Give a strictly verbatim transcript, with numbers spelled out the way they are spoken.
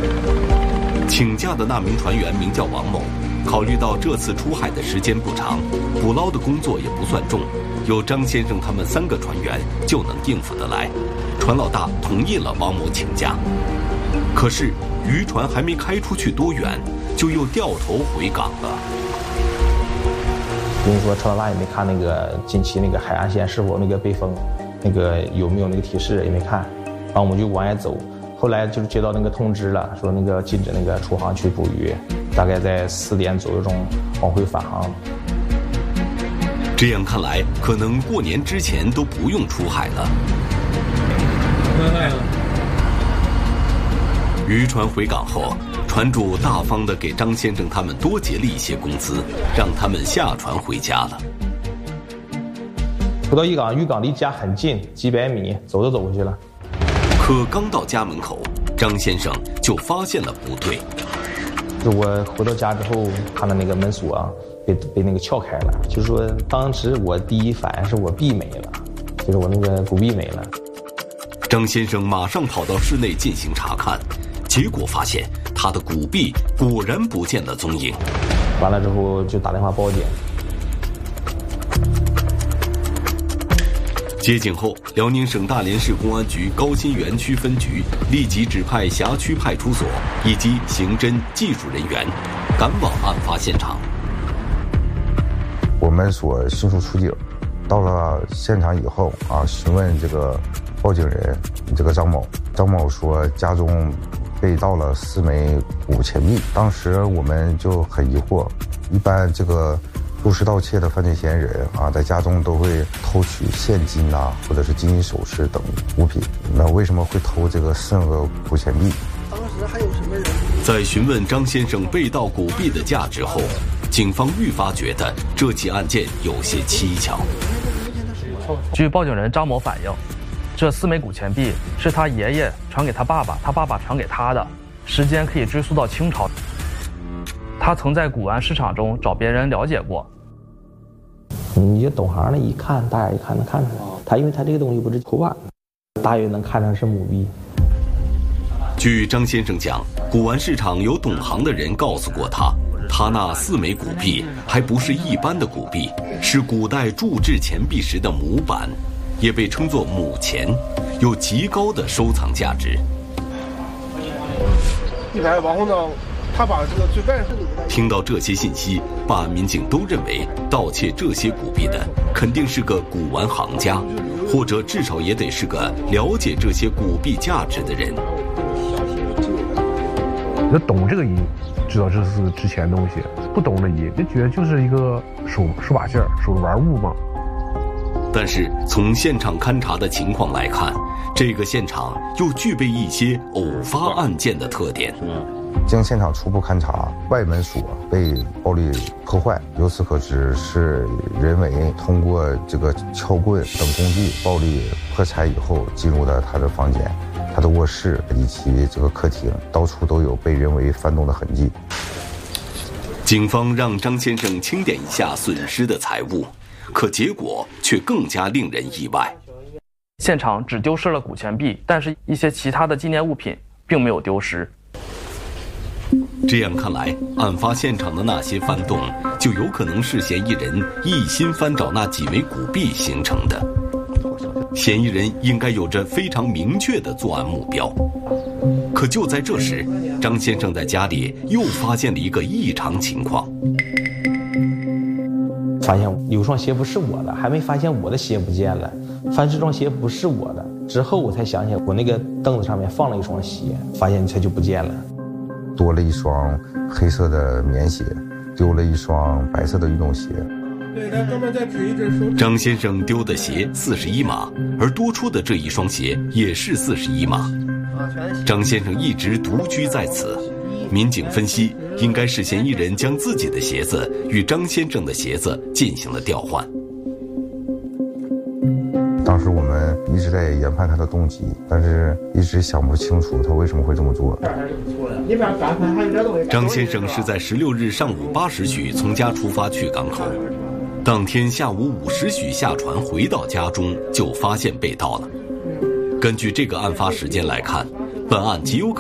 请假的那名船员名叫王某，考虑到这次出海的时间不长，捕捞的工作也不算重，有张先生他们三个船员就能应付得来。船老大同意了王某请假。可是渔船还没开出去多远，就又掉头回港了。 因为说船老大也没看那个近期那个海岸线是否那个被封，那个有没有那个提示也没看，然后我们就往外走。后来就是接到那个通知了，说那个禁止那个出航去捕鱼，大概在四点左右钟往回返航。 这样看来，可能过年之前都不用出海了。渔船回港后，船主大方地给张先生他们多结了一些工资，让他们下船回家了。 回到渔港，渔港离家很近，几百米，走都走过去了。 可刚到家门口，张先生就发现了不对。 就我回到家之后，看到那个门锁啊，被被那个撬开了。就是说，当时我第一反应是我臂没了，就是我那个骨臂没了。 张先生马上跑到室内进行查看，结果发现他的骨臂果然不见了踪影。 完了之后就打电话报警。 接警后，辽宁省大连市公安局高新园区分局立即指派辖区派出所以及刑侦技术人员赶往案发现场。 我们所迅速出警，到了现场以后啊，询问这个报警人这个张某，张某说家中被盗了四枚古钱币。当时我们就很疑惑，一般这个入室盗窃的犯罪嫌疑人啊，在家中都会偷取现金呐、啊，或者是金银首饰等物品，那为什么会偷这个四个古钱币？ 当时还有什么人？ 在询问张先生被盗古币的价值后，警方愈发觉得这起案件有些蹊跷。 据报警人张某反映，这四枚古钱币是他爷爷传给他爸爸，他爸爸传给他的，时间可以追溯到清朝。他曾在古玩市场中找别人了解过。 你就懂行的，一看大眼一看能看出来，他因为他这个东西不是头版，大约能看成是母币。 据张先生讲，古玩市场有懂行的人告诉过他，他那四枚古币还不是一般的古币，是古代铸制钱币时的母版，也被称作母钱，有极高的收藏价值。 一来往后呢，他把这个罪犯是听到这些信息，办案民警都认为盗窃这些古币的肯定是个古玩行家，或者至少也得是个了解这些古币价值的人。 要懂这个银，知道这是值钱的东西；不懂的银，就觉得就是一个手手把件儿、手玩物嘛。 但是从现场勘查的情况来看，这个现场又具备一些偶发案件的特点。 经现场初步勘查，外门锁被暴力破坏，由此可知是人为通过这个撬棍等工具暴力破拆以后进入的他的房间。他的卧室以及这个客厅到处都有被人为翻动的痕迹。 警方让张先生清点一下损失的财物，可结果却更加令人意外。 现场只丢失了古钱币，但是一些其他的纪念物品并没有丢失。 这样看来，案发现场的那些翻动就有可能是嫌疑人一心翻找那几枚古币形成的。嫌疑人应该有着非常明确的作案目标。可就在这时，张先生在家里又发现了一个异常情况。 发现有双鞋不是我的，还没发现我的鞋不见了。发现这双鞋不是我的之后，我才想起来我那个凳子上面放了一双鞋，发现它就不见了。 多了一双黑色的棉鞋，丢了一双白色的运动鞋。 张先生丢的鞋四十一码，而多出的这一双鞋也是四十一码。张先生一直独居在此，民警分析，应该是嫌疑人将自己的鞋子与张先生的鞋子进行了调换。 当时我们一直在研判他的动机，但是一直想不清楚他为什么会这么做。 张先生是在十六日上午八时许从家出发去港口，当天下午五时许下船回到家中，就发现被盗了。根据这个案发时间来看，本案极有可能